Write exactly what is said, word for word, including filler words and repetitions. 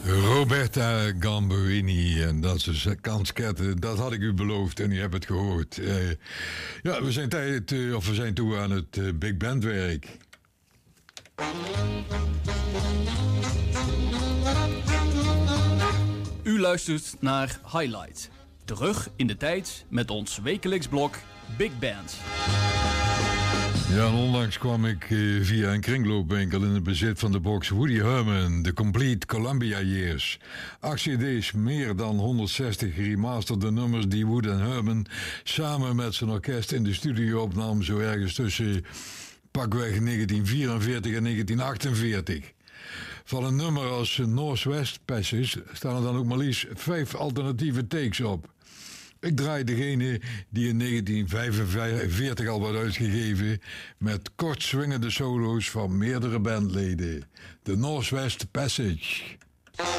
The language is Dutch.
Roberta Gamberini en dat ze kansketten, dat had ik u beloofd en u hebt het gehoord. Uh, ja, we zijn, tijd, uh, of we zijn toe aan het uh, big band werk. U luistert naar Highlight. Terug in de tijd met ons wekelijks blok Big Band. Ja, en onlangs kwam ik uh, via een kringloopwinkel in het bezit van de box Woody Herman, The Complete Columbia Years. acht cd's, meer dan honderdzestig remasterde nummers die Woody Herman samen met zijn orkest in de studio opnam, zo ergens tussen pakweg negentien vierenveertig en negentien achtenveertig. Van een nummer als Northwest Passage staan er dan ook maar liefst vijf alternatieve takes op. Ik draai degene die in negentien vijfenveertig al werd uitgegeven met kort swingende solo's van meerdere bandleden. De Northwest Passage.